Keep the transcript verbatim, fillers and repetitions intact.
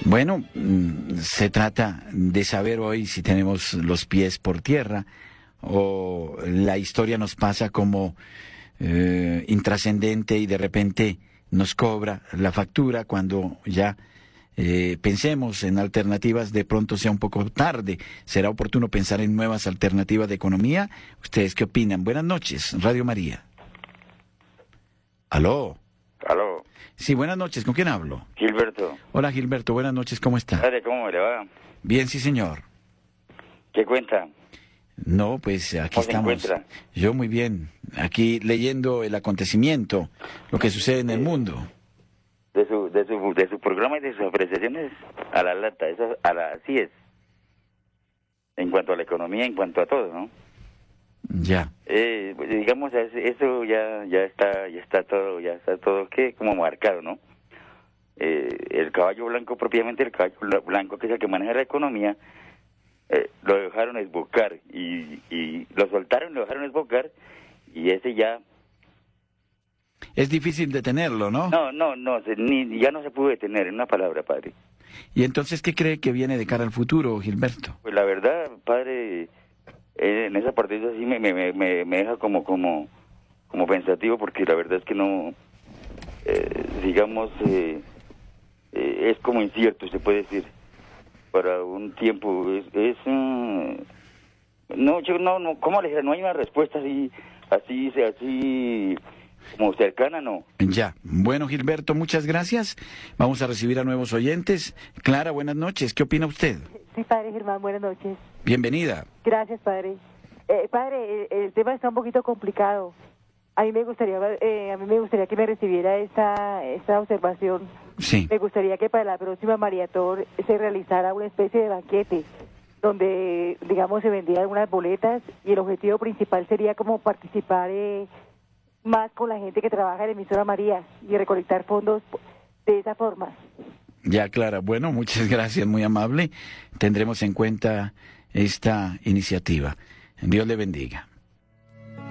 Bueno, mm, se trata de saber hoy si tenemos los pies por tierra o la historia nos pasa como eh, intrascendente y de repente nos cobra la factura cuando ya eh, pensemos en alternativas, de pronto sea un poco tarde. ¿Será oportuno pensar en nuevas alternativas de economía? ¿Ustedes qué opinan? Buenas noches, Radio María. ¿Aló? Aló. Sí, buenas noches. ¿Con quién hablo? Gilberto. Hola, Gilberto. Buenas noches. ¿Cómo está? Padre, ¿cómo le va? Bien, sí, señor. ¿Qué cuenta? No, pues aquí ¿Cómo se estamos. encuentra? Yo muy bien. Aquí leyendo el acontecimiento, lo que sucede en el mundo. De su, de su, de su programa y de sus apreciaciones a la lata, eso, a la, así es. En cuanto a la economía, en cuanto a todo, ¿no? Ya. Eh, digamos, es- eso ya, ya está, ya está todo, ya está todo, ¿qué? Como marcado, ¿no? Eh, el caballo blanco, propiamente el caballo bla- blanco, que es el que maneja la economía, eh, lo dejaron esbocar y, y lo soltaron, lo dejaron esbocar y ese ya, Es difícil detenerlo, ¿no? no, no, no, se- ni, ya no se pudo detener, en una palabra, padre. ¿Y entonces qué cree que viene de cara al futuro, Gilberto? Pues la verdad, padre, eh, en esa partida sí me, me, me, me me deja como, como, como pensativo, porque la verdad es que no, eh, digamos, eh, eh, es como incierto, se puede decir, para un tiempo, es, es mm, no, yo no, no, ¿cómo le dije? No hay una respuesta así, así, así, como cercana, no. Ya. Bueno, Gilberto, muchas gracias. Vamos a recibir a nuevos oyentes. Clara, buenas noches. ¿Qué opina usted? Sí, padre Germán, buenas noches. Bienvenida. Gracias, padre. Eh, padre, el, el tema está un poquito complicado. A mí me gustaría, eh, a mí me gustaría que me recibiera esta, esta observación. Sí. Me gustaría que para la próxima maratón se realizara una especie de banquete donde, digamos, se vendieran algunas boletas y el objetivo principal sería como participar eh, más con la gente que trabaja en emisora María y recolectar fondos de esa forma. Ya, Clara. Bueno, muchas gracias, muy amable. Tendremos en cuenta esta iniciativa. Dios le bendiga.